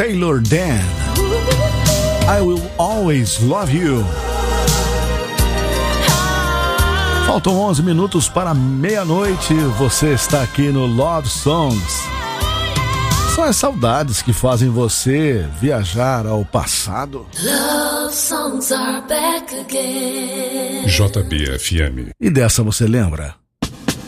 Taylor Dan, I Will Always Love You. Faltam 11 minutos para meia-noite. Você está aqui no Love Songs. São as saudades que fazem você viajar ao passado. Love songs are back again. JBFM. E dessa você lembra?